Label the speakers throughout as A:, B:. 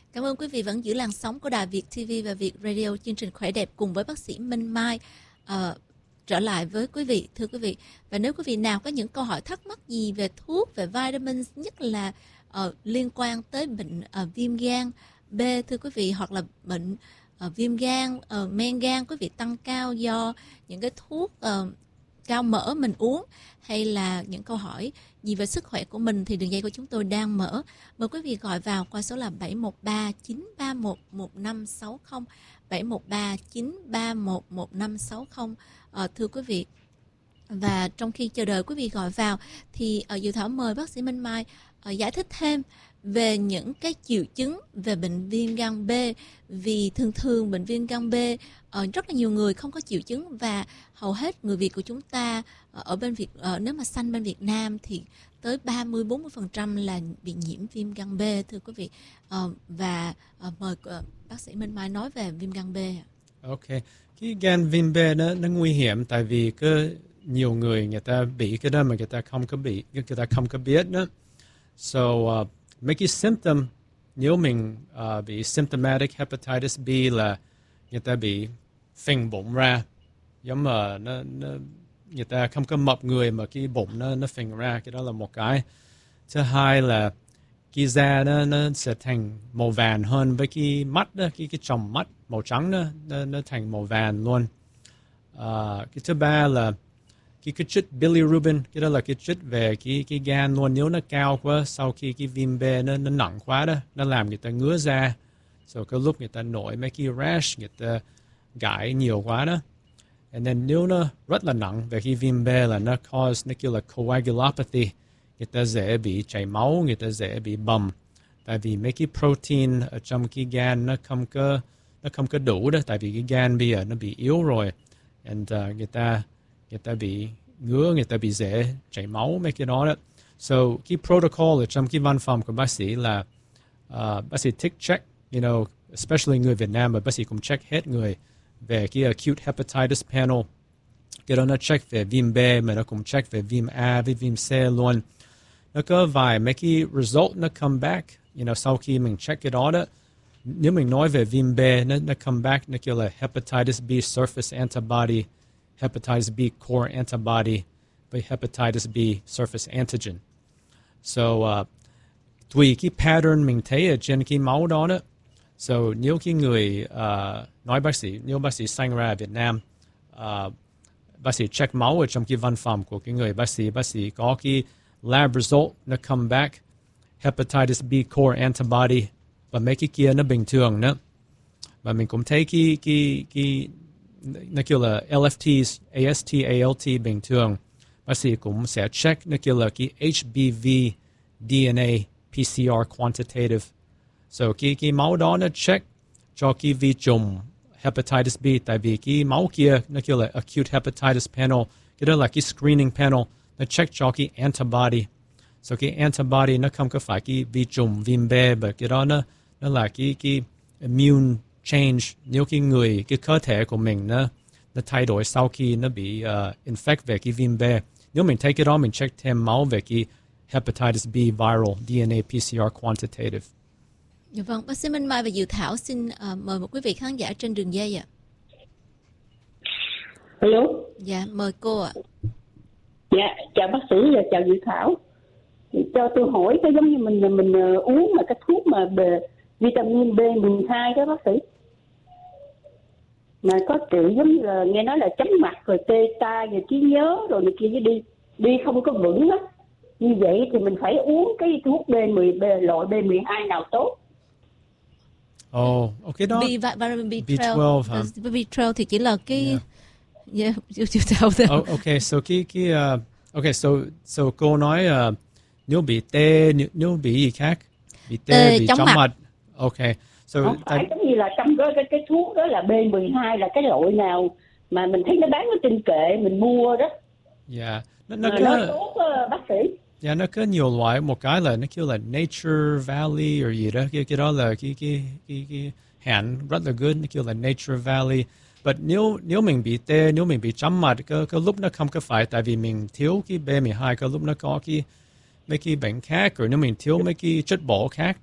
A: Cảm ơn quý vị vẫn giữ làn sóng của Đài Việt TV và Việt Radio, chương trình Khỏe Đẹp cùng với bác sĩ Minh Mai trở lại với quý vị, thưa quý vị. Và nếu quý vị nào có những câu hỏi thắc mắc gì về thuốc, về vitamins, nhất là liên quan tới bệnh viêm gan B, thưa quý vị, hoặc là bệnh viêm gan, men gan quý vị tăng cao do những cái thuốc cao mỡ mình uống, hay là những câu hỏi gì về sức khỏe của mình, thì đường dây của chúng tôi đang mở. Mời quý vị gọi vào qua số là 713 931 1560, 713 931 1560, thưa quý vị. Và trong khi chờ đợi quý vị gọi vào thì Dự Thảo mời bác sĩ Minh Mai giải thích thêm về những cái triệu chứng về bệnh viêm gan B, vì thường bệnh viêm gan B rất là nhiều người không có triệu chứng, và hầu hết người Việt của chúng ta ở bên nếu mà sanh bên Việt Nam thì tới 30-40% là bị nhiễm viêm gan B, thưa quý vị. Mời bác sĩ Minh Mai nói về viêm gan B.
B: Ok, cái gan viêm B nó nguy hiểm tại vì nhiều người ta bị cái đó mà người ta không có biết đó. So mấy cái symptom, nếu mình bị symptomatic hepatitis B là người ta bị phình bụng ra, giống mà người ta không có mập người mà cái bụng nó phình ra, cái đó là một cái. Thứ hai là cái da nó sẽ thành màu vàng hơn, với cái mắt đó, cái tròng mắt màu trắng đó, nó thành màu vàng luôn. Cái thứ ba là cái chất bilirubin, cái đó là cái chất về cái gan luôn. Nếu nó cao quá, sau khi cái viêm B nó nặng quá đó, nó làm người ta ngứa da. So có lúc người ta nổi mấy cái rash, người ta gãi nhiều quá đó. And then nếu nó rất là nặng về cái viêm B là nó kêu là coagulopathy. Người ta dễ bị chảy máu, người ta dễ bị bầm. Tại vì mấy cái protein ở trong cái gan nó không có đủ đó. Tại vì cái gan bây giờ nó bị yếu rồi. And người ta bị ngứa, người ta bị dễ chảy máu, mấy cái đó đó. So cái protocol ở trong cái văn phòng của bác sĩ là bác sĩ tick check, especially người Việt Nam, mà bác sĩ cũng check hết người về cái acute hepatitis panel. Cái đó nó check về viêm B mà nó cũng check về viêm A với viêm C luôn. Nó có vài mấy cái result nó come back, sau khi mình check cái đó đó. Nếu mình nói về viêm B, nó come back, nó kêu là hepatitis B surface antibody, hepatitis B core antibody, với hepatitis B surface antigen. So tùy cái pattern mình thấy ở trên cái máu đó đó. So nếu cái người nếu bác sĩ sanh ra ở Việt Nam, bác sĩ check máu ở trong cái văn phòng của cái người bác sĩ có cái lab result nó come back hepatitis B core antibody, và mấy cái kia nó bình thường nữa. Và mình cũng thấy cái nó kêu là LFTs, AST, ALT bình thường. Bác sĩ cũng sẽ check nó kêu là cái HBV DNA PCR quantitative. So cái máu đó nó check cho cái vi trùng hepatitis B, tại vì cái máu kia nó kêu là acute hepatitis panel. Cái đó là cái screening panel, nó check cho cái antibody. So cái antibody nó không có phải cái vi trùng viêm B, mà cái đó nó là cái immune change. Nếu cái cơ thể của mình nó thay đổi sau khi nó bị infect về cái viêm B. Nếu mình thấy cái đó, mình check thêm máu về cái hepatitis B viral DNA PCR quantitative.
A: Dạ vâng, bác sĩ Minh Mai và Dự Thảo xin mời một quý vị khán giả trên đường dây ạ.
C: Hello.
A: Dạ, mời cô ạ.
C: Dạ, chào bác sĩ và chào Dự Thảo. Cho tôi hỏi cái giống như mình uống mà cái thuốc mà vitamin B12 đó bác sĩ. Mà có triệu giống như là nghe nói là chóng mặt rồi tê tai rồi trí nhớ rồi này kia, đi không có vững á. Như vậy thì mình phải uống cái thuốc loại B12 nào tốt?
B: Okay đó.
A: Vitamin
B: B12 hả?
A: B12 thì chỉ là cái
B: Okay, so okay, so cô nói nếu bị tê, nếu bị gì khác, bị tê, bị chóng mặt. Okay. So
C: không phải giống như là trong cái thuốc đó là B12 là cái loại nào mà mình thấy nó bán ở trên kệ mình mua đó.
B: Yeah,
C: nó tốt bác sĩ.
B: Yeah, nó có nhiều loại. Một cái là nó kêu là Nature Valley or gì đó. Cái đó là cái hãng rất là good, nó kêu là Nature Valley. But nếu mình bị tê, nếu mình bị chóng mặt, có lúc nó không có phải tại vì mình thiếu cái B12, có lúc nó có mấy cái bệnh khác, rồi nếu mình thiếu mấy cái chất bổ khác đó.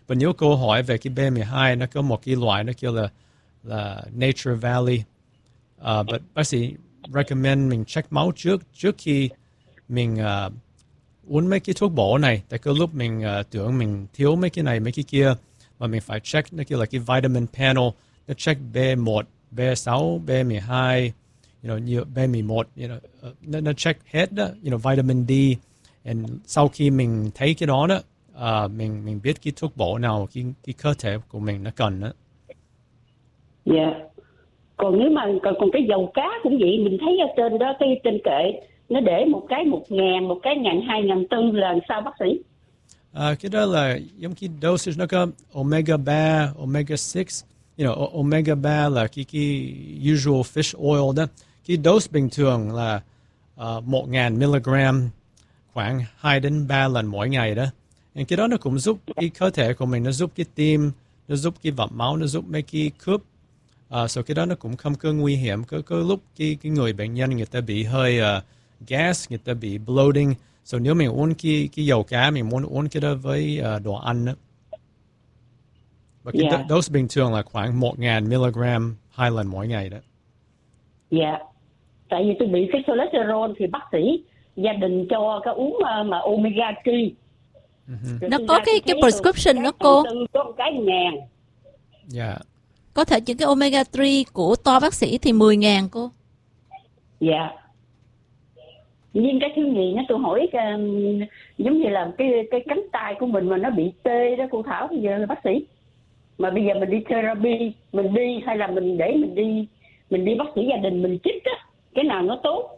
B: Và nếu câu hỏi về cái B12, nó có một cái loại nó kêu là Nature Valley. But bác sĩ recommend mình check máu trước khi mình uống mấy cái thuốc bổ này. Tại có lúc mình tưởng mình thiếu mấy cái này, mấy cái kia, mà mình phải check nó kêu là cái vitamin panel. Nó check B1, B6, B12, như B11, nó check hết đó, vitamin D. And sau khi mình thấy cái đó mình biết cái thuốc bổ nào cái cơ thể của mình nó cần đó.
C: Dạ. Còn nếu mà còn cái dầu cá cũng vậy, mình thấy ở trên đó cái trên kệ nó để một cái 1.000, một cái 2.400 là sao bác sĩ?
B: Cái đó là giống cái dosage nó có omega 3, omega 6. Omega 3 là cái usual fish oil đó. Cái dose bình thường là 1.000 mg khoảng 2 đến 3 lần mỗi ngày đó. And cái đó nó cũng giúp cái cơ thể của mình, nó giúp cái tim, nó giúp cái vậm máu, nó giúp mấy cái khớp. So cái đó nó cũng không có nguy hiểm. Có lúc cái người bệnh nhân người ta bị hơi gas, người ta bị bloating. So nếu mình uống cái dầu cá, mình muốn uống cái đó với đồ ăn đó. Và cái dose bình thường là khoảng 1.000 mg 2 lần mỗi ngày đó.
C: Dạ. Tại vì tôi bị cái cholesterol thì bác sĩ gia đình cho cái uống mà omega 3.
A: Nó có cái prescription đó cô.
C: Có một cái 1.000.
B: Dạ.
A: Có thể những cái omega 3 của to bác sĩ thì 10.000 cô.
C: Dạ. Nhưng cái thứ nhì nó tôi hỏi giống như là cái cánh tay của mình mà nó bị tê đó cô Thảo, bây giờ là bác sĩ. Mà bây giờ mình đi therapy, mình đi hay là mình để mình đi bác sĩ gia đình mình chích á, cái nào nó tốt?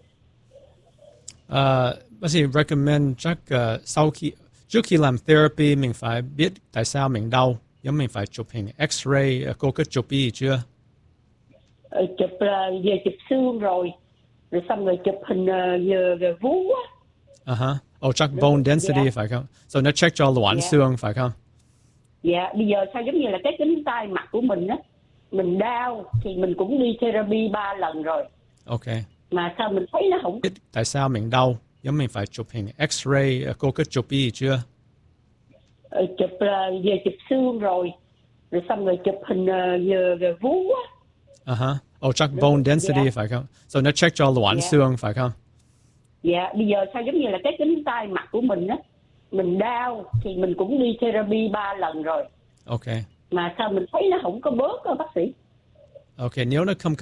B: Bác sĩ recommend chắc trước khi làm therapy mình phải biết tại sao mình đau. Giống mình phải chụp hình X-ray, cô có chụp gì chưa?
C: Chụp về chụp xương rồi xong rồi chụp hình về vú á.
B: Chắc bone density phải không? So nó check cho loãng xương phải không?
C: Dạ, bây giờ sao giống như là cái cánh tay mặt của mình á, mình đau thì mình cũng đi therapy 3 lần rồi.
B: Ok.
C: Mà sao mình thấy nó không...
B: Tại sao mình đau? Giống mình phải chụp hình X-ray, cô có chụp gì chưa?
C: Chụp về chụp xương rồi xong rồi chụp hình về vú á.
B: Chắc bone density phải không? So nó check cho loãng xương phải không?
C: Dạ, bây giờ sao giống như là cái cánh tay mặt của mình á, mình đau thì mình cũng đi therapy 3 lần rồi.
B: Ok.
C: Mà sao mình thấy nó không có bớt đó bác sĩ?
B: Ok, nếu nó không